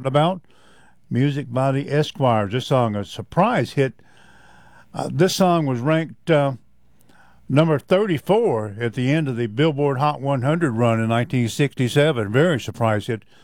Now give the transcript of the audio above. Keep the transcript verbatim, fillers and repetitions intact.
talking about. Music by the Esquires. This song, a surprise hit. Uh, this song was ranked uh, number thirty-four at the end of the Billboard Hot one hundred run in nineteen sixty-seven. Very surprise hit.